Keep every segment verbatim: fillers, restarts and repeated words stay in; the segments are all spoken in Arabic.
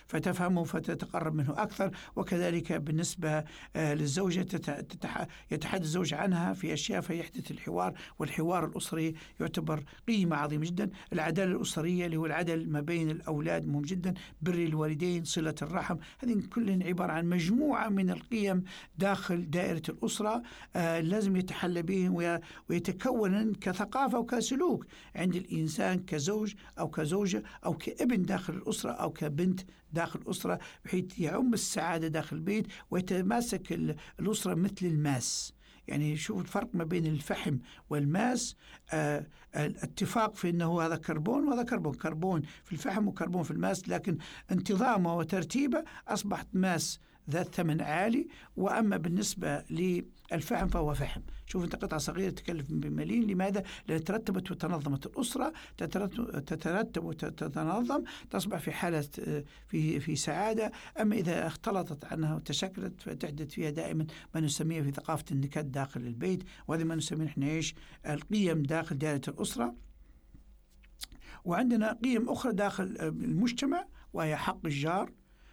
فتفهمه فتتقرب منه أكثر. وكذلك بالنسبة للزوجة يتحدث الزوج عنها في أشياء فيحدث الحوار، والحوار الأسري يعتبر قيمة عظيمة جدا. العدالة الأسرية اللي هو العدل ما بين الأولاد مهم جدا، بر الوالدين، صلة الرحم، هذه كلها عبارة عن مجموعة من القيم داخل دائرة الأسرة آه لازم يتحلى بهم ويتكون كثقافة وكسلوك عند الإنسان كزوج أو كزوجة أو كابن داخل الأسرة أو كبنت داخل الأسرة، بحيث يعم السعادة داخل البيت ويتماسك الأسرة مثل الماس. يعني شوف الفرق ما بين الفحم والماس، آه الاتفاق في أنه هذا كربون وهذا كربون، كربون في الفحم وكربون في الماس، لكن انتظامه وترتيبه أصبحت ماس ذات ثمن عالي، وأما بالنسبة للفحم فهو فحم. شوف أنت قطعة صغيرة تكلف بملايين، لماذا؟ لأن ترتبت وتنظمت الأسرة، تترتب وتتنظم، تصبح في حالة في في سعادة. أما إذا اختلطت عنها وتشكلت فتحدث فيها دائما ما نسميه في ثقافة النكد داخل البيت، وهذا ما نسميه نحن إيش القيم داخل دائرة الأسرة. وعندنا قيم أخرى داخل المجتمع وهي حق الجار،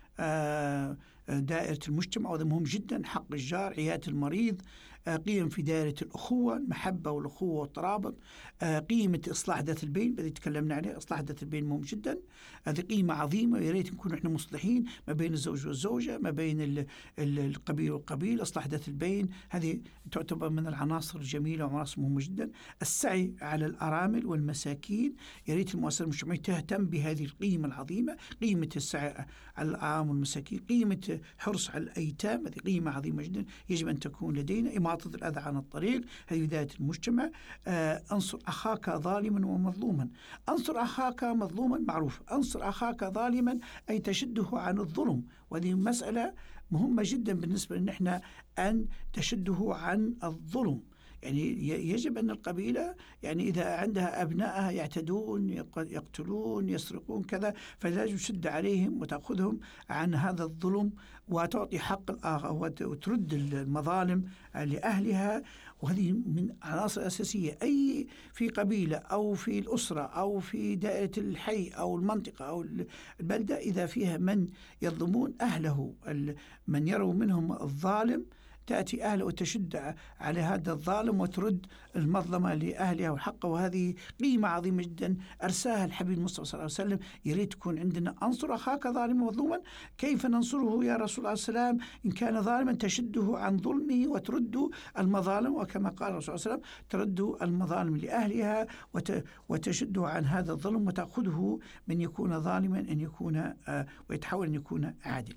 دائرة المجتمع، وهذا مهم جدا. حق الجار، عيادة المريض، قيم في دائرة الأخوة، المحبة والأخوة والترابط، قيمة إصلاح ذات البين الذي تكلمنا عليه. إصلاح ذات البين مهم جدا، هذه قيمة عظيمة، ويا ريت نكون إحنا مصلحين ما بين الزوج والزوجة، ما بين القبيل والقبيل. إصلاح ذات البين هذه تعتبر من العناصر الجميلة وعناصر مهمة جدا. السعي على الأرامل والمساكين، يا ريت المؤسسة المجتمعية تهتم بهذه القيمة العظيمة، قيمة السعي على الأرامل والمساكين، قيمة حرص على الأيتام، هذه قيمة عظيمة جدا يجب أن تكون لدينا. إماطة الأذى عن الطريق، هذه بداية المجتمع. آه أنصر أخاك ظالما ومظلوما، أنصر أخاك مظلوما معروف، أنصر أخاك ظالما أي تشده عن الظلم، وهذه مسألة مهمة جدا بالنسبة لنا إحنا أن تشده عن الظلم. يعني يجب أن القبيلة يعني إذا عندها أبنائها يعتدون يقتلون يسرقون كذا، فلازم تشد عليهم وتأخذهم عن هذا الظلم وتعطي حق الآخر وترد المظالم لأهلها. وهذه من عناصر أساسية. أي في قبيلة أو في الأسرة أو في دائرة الحي أو المنطقة أو البلدة إذا فيها من يظلمون أهله، من يروا منهم الظالم، تأتي أهله وتشد على هذا الظالم وترد المظلمة لأهلها وحقه. وهذه قيمة عظيمة جدا أرساها الحبيب المصطفى صلى الله عليه وسلم. يريد تكون عندنا أنصر أخاك ظالما مظلوما. كيف ننصره يا رسول الله صلى الله عليه وسلم؟ إن كان ظالما تشده عن ظلمه وترد المظالم، وكما قال الرسول صلى الله عليه وسلم ترد المظالم لأهلها وتشده عن هذا الظلم وتأخذه من يكون ظالما أن يكون آه ويتحول أن يكون عادلا.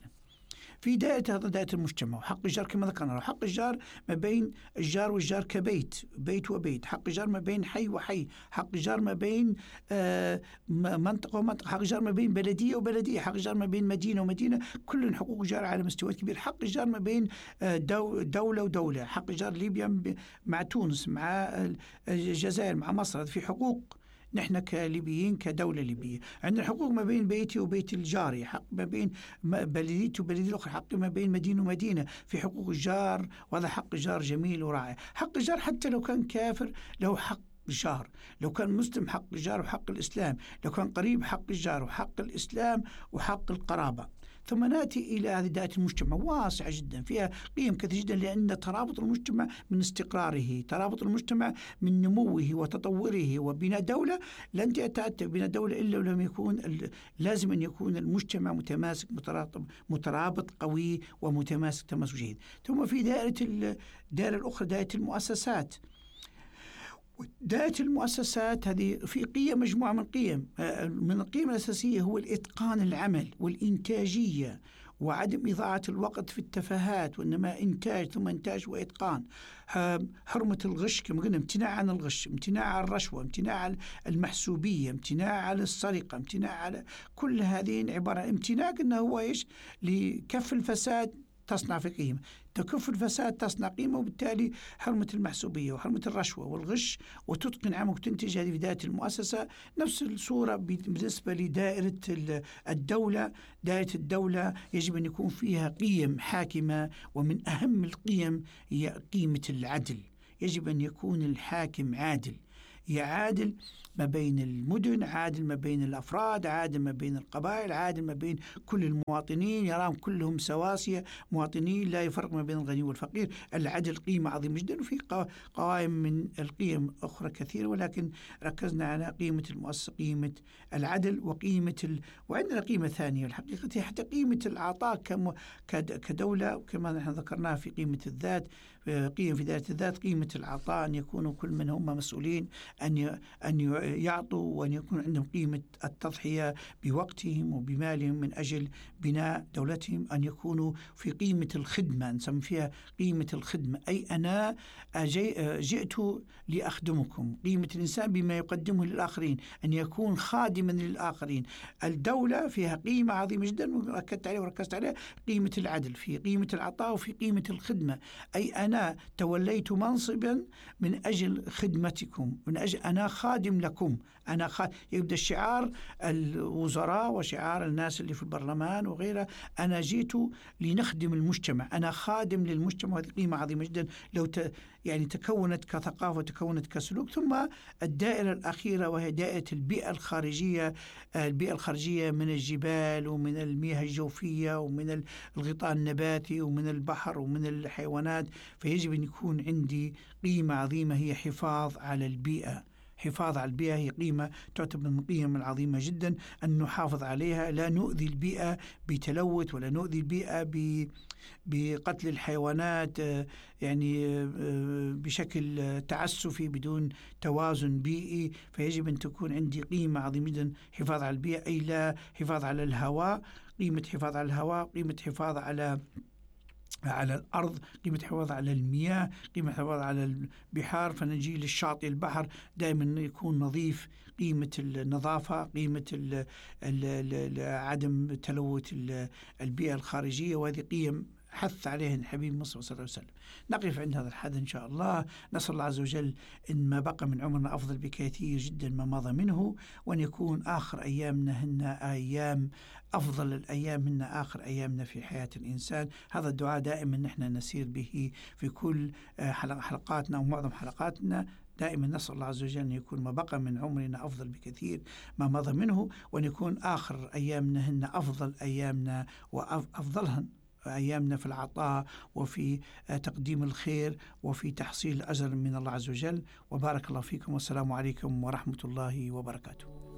في دائرة دائرة المجتمع وحق الجار كما ذكرنا، حق الجار ما بين الجار والجار كبيت، بيت وبيت، حق الجار ما بين حي وحي، حق الجار ما بين آه منطقة ومنطقة، حق الجار ما بين بلدية وبلدية، حق الجار ما بين مدينة ومدينة، كل حقوق الجار على مستوى كبير. حق الجار ما بين آه دو دولة ودولة، حق الجار ليبيا مع تونس مع الجزائر مع مصر، في حقوق نحن كليبيين كدولة ليبية عندنا حقوق ما بين بيتي وبيت الجاري، حق ما بين بلديتي وبلدية الأخرى، حق ما بين مدينة ومدينة، في حقوق الجار، وهذا حق الجار جميل ورائع. حق الجار حتى لو كان كافر له حق الجار، لو كان مسلم حق الجار وحق الإسلام، لو كان قريب حق الجار وحق الإسلام وحق القرابة. ثم نأتي إلى هذه دائرة المجتمع واسعة جدا فيها قيم كثيرة جدا، لأن ترابط المجتمع من استقراره، ترابط المجتمع من نموه وتطوره وبناء دولة. لن تأتي بناء دولة إلا ولم يكون لازم أن يكون المجتمع متماسك مترابط, مترابط قوي ومتماسك تماسك جيد. ثم في دائرة الدائرة الأخرى دائرة المؤسسات. دائرة المؤسسات هذه في قيم، مجموعة من قيم. من القيم الأساسية هو الإتقان العمل والإنتاجية وعدم إضاعة الوقت في التفاهات، وإنما إنتاج ثم إنتاج وإتقان. حرمة الغش كما قلنا، امتناع عن الغش، امتناع عن الرشوة، امتناع عن المحسوبية، امتناع على السرقة، امتناع على كل هذه عبارة عن امتناع إنه هو إيش لكف الفساد تصنع في قيمة، تكف الفساد تصنع قيمة، وبالتالي حرمة المحسوبية وحرمة الرشوة والغش وتتقن عملك وتنتج. هذه بداية المؤسسة. نفس الصورة بالنسبة لدائرة الدولة. دائرة الدولة يجب أن يكون فيها قيم حاكمة، ومن أهم القيم هي قيمة العدل. يجب أن يكون الحاكم عادل، هي عادل ما بين المدن، عادل ما بين الأفراد، عادل ما بين القبائل، عادل ما بين كل المواطنين، يراهم كلهم سواسية مواطنين، لا يفرق ما بين الغني والفقير. العدل قيمة عظيمة جدا، وفي قوائم من القيم أخرى كثيرة، ولكن ركزنا على قيمة المؤسسة، قيمة العدل، وقيمة ال... وعندنا قيمة ثانية الحقيقة هي حتى قيمة العطاء كم... كدولة، وكما نحن ذكرناها في قيمة الذات، قيم في ذات الذات، قيمة العطاء أن يكونوا كل من هم مسؤولين أن ي... أن يعطوا، وأن يكون عندهم قيمة التضحية بوقتهم وبمالهم من أجل بناء دولتهم، أن يكونوا في قيمة الخدمة، نسمي فيها قيمة الخدمة، أي أنا جئت لأخدمكم، قيمة الإنسان بما يقدمه للآخرين، أن يكون خادما للآخرين. الدولة فيها قيمة عظيمة جدا وركزت عليها وركزت عليها، قيمة العدل في قيمة العطاء وفي قيمة الخدمة، أي أنا توليت منصبا من أجل خدمتكم، من أجل أنا خادم لكم، أنا خادم. يبدأ الشعار الوزراء وشعار الناس اللي في البرلمان وغيرها، أنا جيت لنخدم المجتمع، أنا خادم للمجتمع. هذه قيمة عظيمة جدا لو ت... يعني تكونت كثقافة وتكونت كسلوك. ثم الدائرة الأخيرة وهي دائرة البيئة الخارجية، البيئة الخارجية من الجبال ومن المياه الجوفية ومن الغطاء النباتي ومن البحر ومن الحيوانات. فيجب أن يكون عندي قيمة عظيمة هي حفاظ على البيئة. حفاظ على البيئة هي قيمة تعتبر من القيم العظيمة جدا، أن نحافظ عليها، لا نؤذي البيئة بتلوث، ولا نؤذي البيئة ب بقتل الحيوانات يعني بشكل تعسفي بدون توازن بيئي. فيجب أن تكون عندي قيمة عظيمة جدا حفاظ على البيئة، أي لا حفاظ على الهواء، قيمة حفاظ على الهواء، قيمة حفاظ على على الأرض، قيمة حفاظ على المياه، قيمة حفاظ على البحار. فنجي للشاطئ البحر دائما يكون نظيف، قيمة النظافة، قيمة ال ال ال عدم تلوث البيئة الخارجية، وهذه قيم حث عليه الحبيب مصطفى صلى الله عليه وسلم. نقف عند هذا الحد إن شاء الله. نسأل الله عز وجل إن ما بقى من عمرنا أفضل بكثير جدا ما مضى منه، وأن يكون آخر أيامنا هن أيام أفضل الأيام من آخر أيامنا في حياة الإنسان. هذا الدعاء دائما نحن نسير به في كل حلقاتنا أو معظم حلقاتنا. دائما نسأل الله عز وجل أن يكون ما بقى من عمرنا أفضل بكثير ما مضى منه، وأن يكون آخر أيامنا هن أفضل أيامنا وأفضلهن أيامنا في العطاء وفي تقديم الخير وفي تحصيل الأجر من الله عز وجل. وبارك الله فيكم، والسلام عليكم ورحمة الله وبركاته.